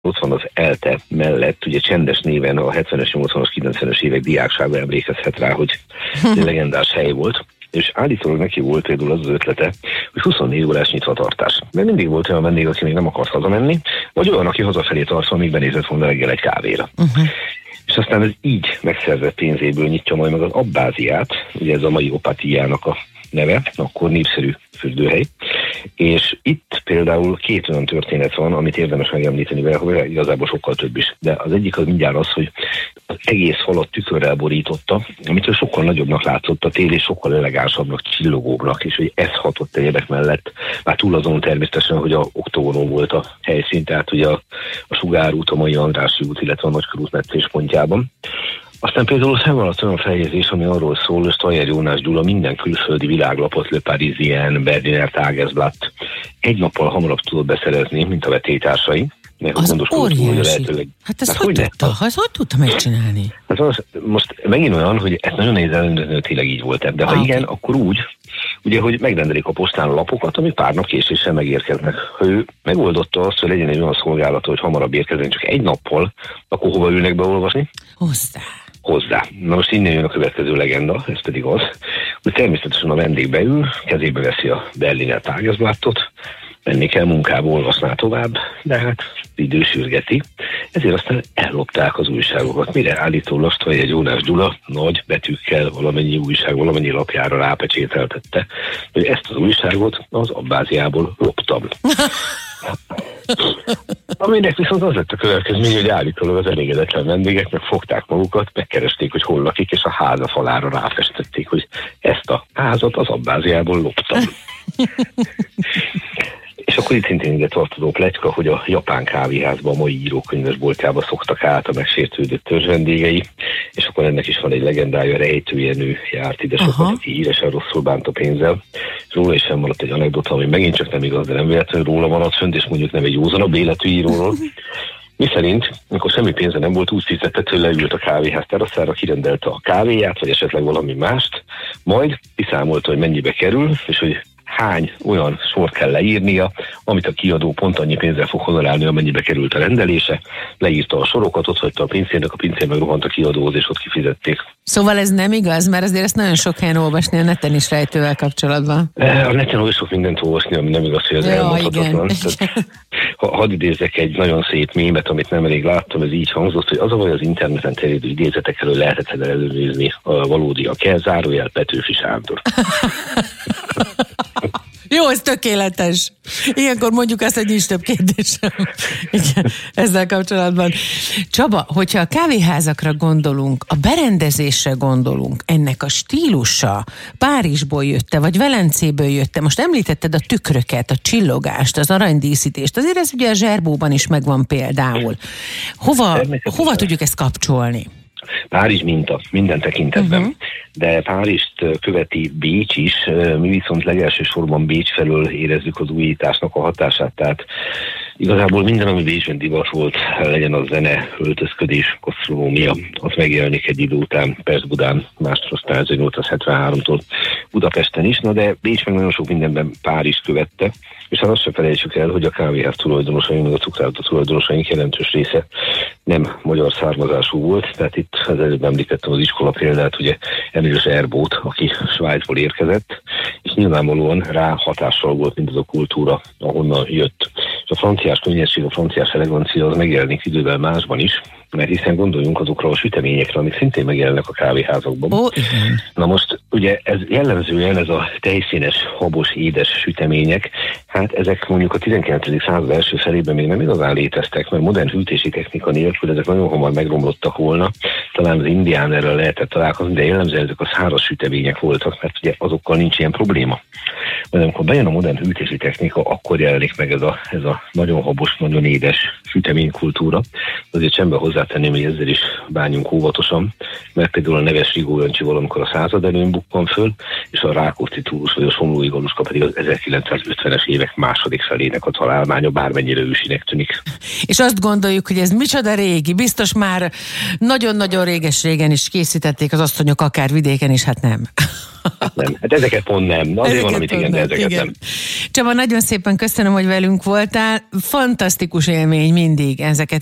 ott van az ELTE mellett, ugye csendes néven a 70-es, 80-as, 90-es évek diáksága emlékezhet rá, hogy legendás hely volt. És állítólag neki volt például az ötlete, hogy 24 órás nyitvatartás. Mert mindig volt olyan vendég, aki még nem akart hazamenni, vagy olyan, aki hazafelé tartva még benézett volna reggel egy kávéra. És aztán ez így megszerzett pénzéből nyitja majd meg az Abbáziát, ugye ez a mai Opatiának a neve, akkor népszerű fürdőhely. És itt például két olyan történet van, amit érdemes megemlíteni vele, hogy igazából sokkal több is. De az egyik az mindjárt az, hogy az egész falat tükörrel borította, amitől sokkal nagyobbnak látszott a tér, és sokkal elegánsabbnak, csillogóbbnak, és hogy ez hatott egyebek mellett, már túl azon természetesen, hogy a oktogonon volt a helyszín, tehát ugye a Sugárút, a mai Andrássy út, illetve a Nagykörút meccéspontjában. Aztán például fennmaradt olyan feljegyzés, ami arról szól, hogy Steyer Jónás Gyula minden külföldi világlapot, Le Parisien, Berliner Tagesblatt egy nappal hamarabb tudott beszerezni, mint a vetélytársai. Az óriási. Hát ezt hogy tudta megcsinálni? Hát az, most megint olyan, hogy ez nagyon nehéz ellenőrizni, hogy tényleg így volt. De ha igen, akkor úgy, ugye, hogy megrendelik a postán a lapokat, amik pár nap késéssel megérkeznek. Ha ő megoldotta azt, hogy legyen egy olyan szolgálata, hogy hamarabb érkezzen csak egy nappal, akkor hova ülnek beolvasni? Hozzá. Na most innen jön a következő legenda, ez pedig az, hogy természetesen a vendég beül, kezébe veszi a Berliner Tagesblattot, menni kell munkába, olvasná tovább, de hát idősürgeti. Ezért aztán ellopták az újságokat. Mire állítólag Steyer Jónás Gyula nagy betűkkel valamennyi újság, valamennyi lapjára rápecsételtette, hogy ezt az újságot az Abbáziából loptam. Aminek viszont az lett a következmény, hogy állítólag az elégedetlen vendégek megfogták magukat, megkeresték, hogy hol lakik, és a háza falára ráfestették, hogy ezt a házat az Abbáziából loptam. És akkor itt szintén ide tartozó pletyka, hogy a japán kávéházban, a mai írókönyvesboltjába szoktak át a megsértődött törzsvendégei, és akkor ennek is van egy legendája, Rejtőjenő járt ide sokat, aki híresen rosszul bánt a pénzzel. És róla is maradt egy anekdota, ami megint csak nem igaz, de nem véletlenül róla maradt fönt, és mondjuk nem egy józanabb életű íróról. Miszerint, amikor semmi pénze nem volt, úgy fizetett, hogy leült a kávéház teraszára, kirendelte a kávéját, vagy esetleg valami mást, majd kiszámolta, hogy mennyibe kerül, és hogy hány olyan sort kell leírnia, amit a kiadó pont annyi pénzzel fog honorálni, amennyibe került a rendelése. Leírta a sorokat, ott hagyta a pincérnek, a pincér meg rohant a kiadóhoz, és ott kifizették. Szóval ez nem igaz, mert azért ezt nagyon sok helyen olvasni a neten is Rejtővel kapcsolatban. A neten olyan sok mindent olvasni, ami nem igaz, hogy ez elmondhatatlan. Hadd idézzek egy nagyon szép mémet, amit nemrég láttam, ez így hangzott, hogy az a baj az interneten terjedő idézetekről lehetetlen ellenőrizni a valódiak-e, zárójel Petőfi Sándor. Jó, ez tökéletes. Ilyenkor mondjuk azt, hogy nincs több kérdésem. Igen, ezzel kapcsolatban. Csaba, hogyha a kávéházakra gondolunk, a berendezésre gondolunk, ennek a stílusa Párizsból jötte, vagy Velencéből jötte, most említetted a tükröket, a csillogást, az aranydíszítést, azért ez ugye a Zserbóban is megvan például. Hova tudjuk ezt kapcsolni? Párizs minta minden tekintetben, de Párizst követi Bécs is, mi viszont legelsősorban Bécs felől érezzük az újításnak a hatását, tehát igazából minden, ami Bécsben divat volt, legyen az zene, öltözködés, gasztronómia, az megjelenik egy idő után Pest-Budán, másodszor 1873-tól Budapesten is, na de Bécs meg nagyon sok mindenben Párizs követte, és hát azt se felejtsük el, hogy a kávéház tulajdonosaink, meg a cukrászda tulajdonosaink jelentős része nem magyar származású volt, tehát itt az előbb említettem az iskola példát, ugye Emil Zserbót, aki Svájcból érkezett, és nyilvánvalóan rá hatással volt mindaz a kultúra, ahonnan jött. És a franciás könnyedség, a franciás elegancia az megjelenik idővel másban is, mert hiszen gondoljunk azokra a süteményekre, amik szintén megjelennek a kávéházakban. Na most ugye ez jellemzően ez a tejszínes, habos, édes sütemények, hát ezek mondjuk a 19. század első felében még nem igazán léteztek, mert modern hűtési technika nélkül ezek nagyon hamar megromlottak volna. Talán az indiánerrel lehetett találkozni, de jellemzően ezek a száraz sütemények voltak, mert ugye azokkal nincs ilyen probléma. Mert amikor bejön a modern hűtési technika, akkor jelenik meg ez a nagyon habos, nagyon édes süteménykultúra. Azért semmi hozzátenném, hogy ezzel is bánjunk óvatosan, mert például a neves Rigó Jancsi valamikor a század előn bukkan föl, és a Rákóczi Túrus vagy a Somlói Galuska pedig az 1950-es évek második felének a találmánya, bármennyire ősinek tűnik. És azt gondoljuk, hogy ez micsoda régi, biztos már nagyon-nagyon réges-régen is készítették az asszonyok, akár vidéken is, hát nem. Nem. Hát ezeket pont nem. Azért van, amit igen, de ezeket nem. Csaba, nagyon szépen köszönöm, hogy velünk voltál. Fantasztikus élmény mindig ezeket